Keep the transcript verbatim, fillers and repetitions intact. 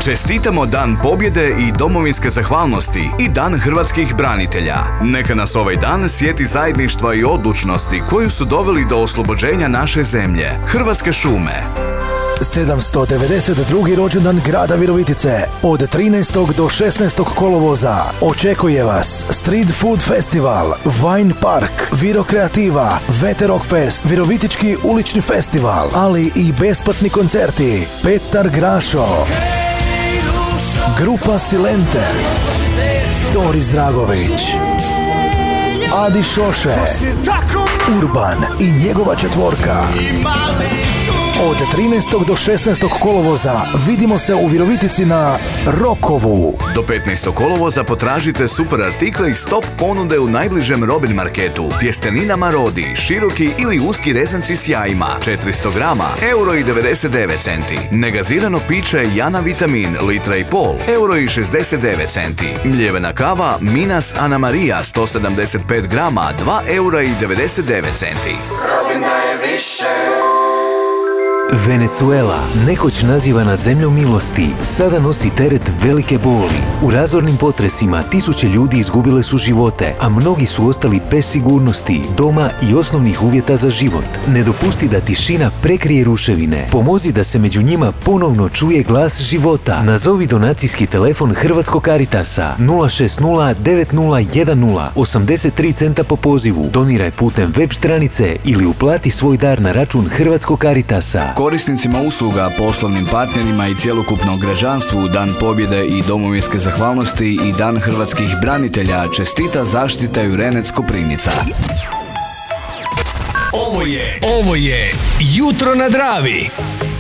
Čestitamo Dan pobjede i domovinske zahvalnosti i Dan hrvatskih branitelja. Neka nas ovaj dan sjeti zajedništva i odlučnosti koju su doveli do oslobođenja naše zemlje. Hrvatske šume. sedamsto devedeset drugi rođendan grada Virovitice. Od trinaestog do šesnaestog kolovoza očekuje vas Street Food Festival, Wine Park, Viro Kreativa, Veterok Fest, Virovitički ulični festival, ali i besplatni koncerti. Petar Grašo, Grupa Silente, Doris Dragović, Adi Šoše, Urban i njegova četvorka. Od trinaestog do šesnaestog kolovoza vidimo se u Virovitici na Rokovu. Do petnaestog kolovoza potražite super artikle i stop ponude u najbližem Robin marketu. Tjesteninama Rodi, široki ili uski rezanci s jajima, četiristo grama, euro i devedeset devet centi. Negazirano piće Jana Vitamin, litra i pol, euro i šezdeset devet centi. Mljevena kava Minas Ana Maria, sto sedamdeset pet grama, dva eura i devedeset devet centi. Robin daje više. Venezuela, nekoć nazivana zemljom milosti, sada nosi teret velike boli. U razornim potresima tisuće ljudi izgubile su živote, a mnogi su ostali bez sigurnosti, doma i osnovnih uvjeta za život. Ne dopusti da tišina prekrije ruševine. Pomozi da se među njima ponovno čuje glas života. Nazovi donacijski telefon Hrvatskog Caritasa nula šest nula devet nula jedan nula, osamdeset tri centa po pozivu. Doniraj putem web stranice ili uplati svoj dar na račun Hrvatskog Caritasa. Korisnicima usluga, poslovnim partnerima i cjelokupnom građanstvu Dan pobjede i domovinske zahvalnosti i Dan hrvatskih branitelja čestita Zaštita Jurenec Koprivnica. Ovo je, ovo je Jutro na Dravi.